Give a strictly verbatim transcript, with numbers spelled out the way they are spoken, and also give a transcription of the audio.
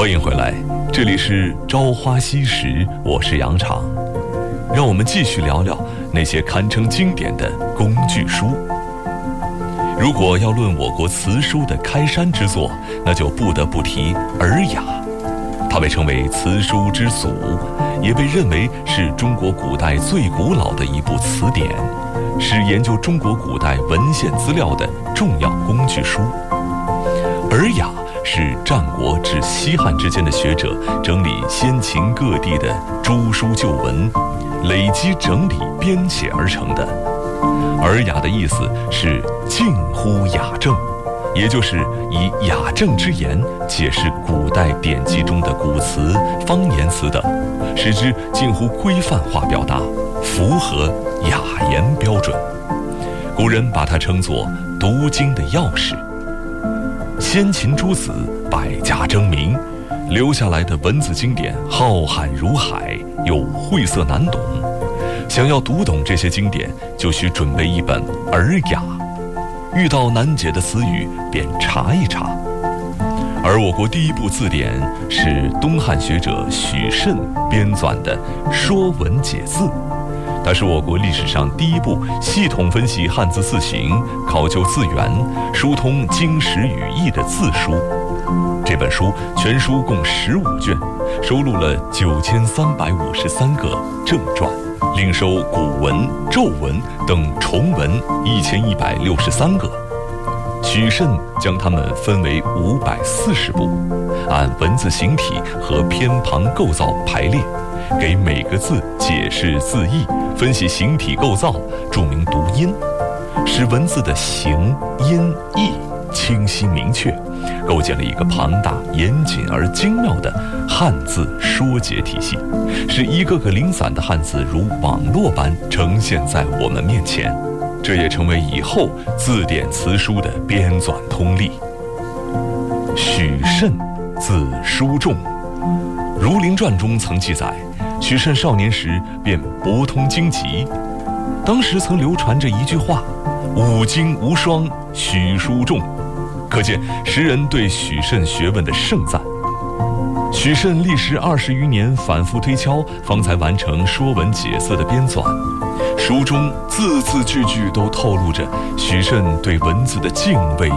欢迎回来，这里是朝花夕拾，我是杨昶。让我们继续聊聊那些堪称经典的工具书。如果要论我国词书的开山之作，那就不得不提《尔雅》。它被称为词书之祖，也被认为是中国古代最古老的一部词典，是研究中国古代文献资料的重要工具书。《尔雅》是战国至西汉之间的学者整理先秦各地的诸书旧文，累积整理编写而成的。尔雅的意思是近乎雅正，也就是以雅正之言解释古代典籍中的古词、方言词等，使之近乎规范化表达，符合雅言标准。古人把它称作读经的钥匙。先秦诸子百家争鸣，留下来的文字经典浩瀚如海，又晦涩难懂。想要读懂这些经典，就需准备一本《尔雅》，遇到难解的词语便查一查。而我国第一部字典是东汉学者许慎编纂的《说文解字》，它是我国历史上第一部系统分析汉字字形、考究字源、疏通经史语义的字书。这本书全书共十五卷，收录了九千三百五十三个正传，另收古文、咒文等重文一千一百六十三个。许慎将它们分为五百四十部，按文字形体和偏旁构造排列，给每个字解释字义，分析形体构造，注明读音，使文字的形、音、义清晰明确，构建了一个庞大、严谨而精妙的汉字说解体系，使一个个零散的汉字如网络般呈现在我们面前。这也成为以后字典词书的编纂通例。许慎字叔仲，《儒林传》中曾记载，许慎少年时便博通经籍，当时曾流传着一句话：“五经无双，许叔仲”，可见时人对许慎学问的盛赞。许慎历时二十余年反复推敲，方才完成《说文解字》的编纂。书中字字句句都透露着许慎对文字的敬畏